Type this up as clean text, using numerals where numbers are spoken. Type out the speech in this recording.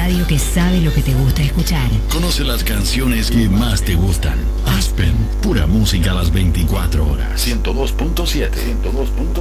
radio que sabe lo que te gusta escuchar. Conoce las canciones que más te gustan. Aspen, pura música a las 24 horas. 102.7.